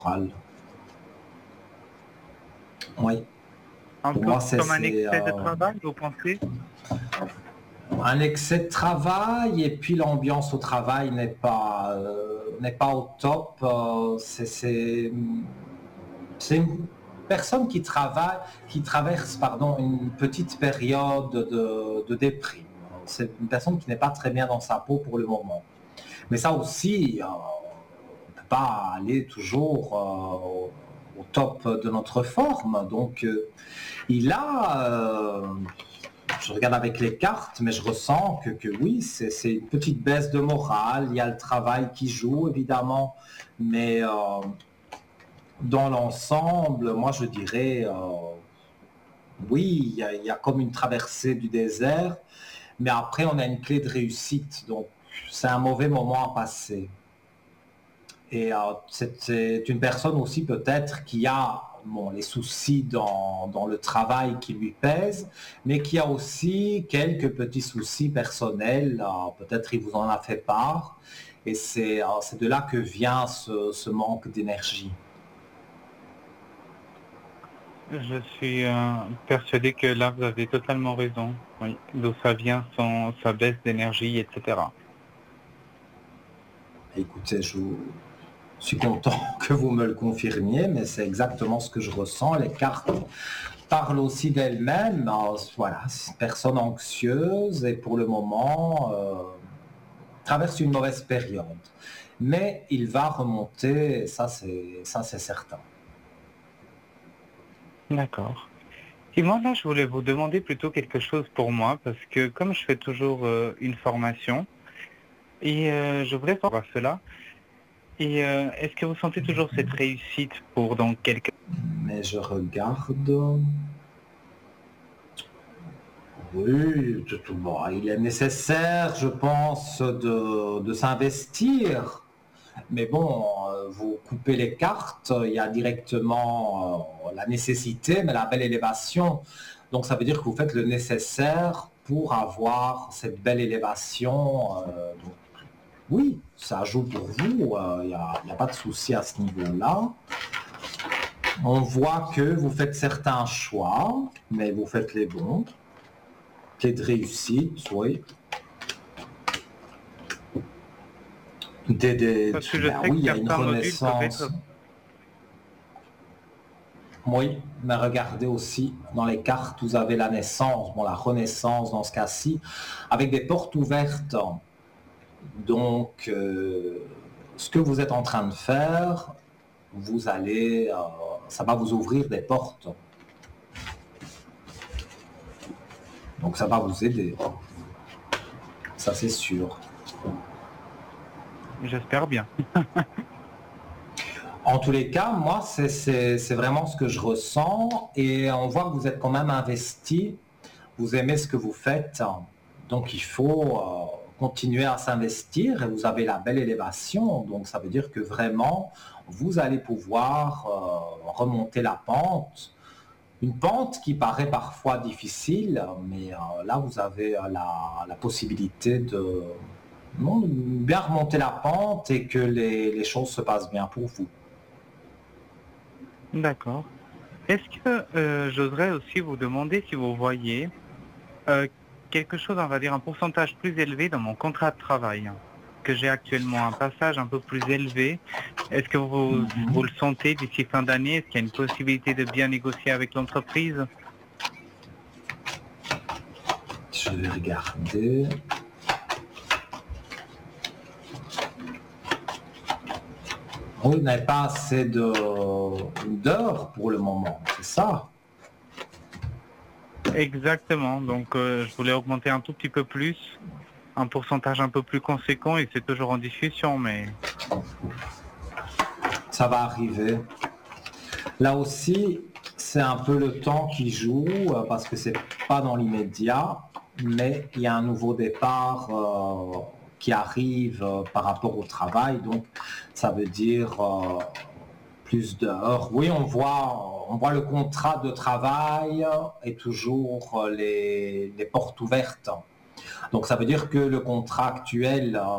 Oui, Un pour peu moi, comme un excès de travail, vous pensez? un excès de travail et puis l'ambiance au travail n'est pas au top. C'est une personne qui traverse, pardon, une petite période de déprime. C'est une personne qui n'est pas très bien dans sa peau pour le moment. Mais ça aussi, on ne peut pas aller toujours au top de notre forme. Donc, je regarde avec les cartes, mais je ressens que oui, c'est une petite baisse de morale. Il y a le travail qui joue, évidemment, mais dans l'ensemble, moi, je dirais, oui, il y a comme une traversée du désert, mais après, on a une clé de réussite. Donc, c'est un mauvais moment à passer. Et c'est une personne aussi peut-être qui a bon, les soucis dans le travail qui lui pèsent, mais qui a aussi quelques petits soucis personnels. Peut-être il vous en a fait part. Et c'est de là que vient ce manque d'énergie. Je suis persuadé que là, vous avez totalement raison. Oui, d'où ça vient sa baisse d'énergie, etc. Écoutez, je suis content que vous me le confirmiez, mais c'est exactement ce que je ressens. Les cartes parlent aussi d'elles-mêmes. Voilà, c'est une personne anxieuse et pour le moment traverse une mauvaise période. Mais il va remonter, ça c'est certain. D'accord. Et moi, là, je voulais vous demander plutôt quelque chose pour moi, parce que comme je fais toujours une formation, et je voulais savoir cela, et est-ce que vous sentez toujours cette réussite pour dans quelques... Mais je regarde. Oui, bon, il est nécessaire, je pense, de s'investir. Mais bon, vous coupez les cartes, il y a directement la nécessité, mais la belle élévation. Donc ça veut dire que vous faites le nécessaire pour avoir cette belle élévation. Donc, oui, ça joue pour vous, il n'y a pas de souci à ce niveau-là. On voit que vous faites certains choix, mais vous faites les bons. Clé de réussite, oui. Parce que je Ben sais oui, que il y a une certains modules peuvent renaissance. être... Oui, mais regardez aussi dans les cartes, vous avez la naissance, bon, la renaissance dans ce cas-ci, avec des portes ouvertes. Donc, ce que vous êtes en train de faire, ça va vous ouvrir des portes. Donc, ça va vous aider. Ça, c'est sûr. J'espère bien. En tous les cas, moi, c'est vraiment ce que je ressens et on voit que vous êtes quand même investi, vous aimez ce que vous faites, donc il faut continuer à s'investir et vous avez la belle élévation, donc ça veut dire que vraiment, vous allez pouvoir remonter la pente, une pente qui paraît parfois difficile, mais là, vous avez la possibilité de bien remonter la pente et que les choses se passent bien pour vous. D'accord. Est-ce que j'oserais aussi vous demander si vous voyez euh, quelque chose, on va dire un pourcentage plus élevé dans mon contrat de travail, hein, que j'ai actuellement, un passage un peu plus élevé. Est-ce que vous le sentez d'ici fin d'année? Est-ce qu'il y a une possibilité de bien négocier avec l'entreprise? Je vais regarder. Oui, vous n'avez pas assez d'heures pour le moment, c'est ça? Exactement. Donc, je voulais augmenter un tout petit peu plus, un pourcentage un peu plus conséquent, et c'est toujours en discussion, mais Ça va arriver. Là aussi, c'est un peu le temps qui joue parce que c'est pas dans l'immédiat, mais il y a un nouveau départ qui arrive par rapport au travail, donc ça veut dire plus d'heures. Oui, on voit le contrat de travail et toujours les portes ouvertes. Donc ça veut dire que le contrat actuel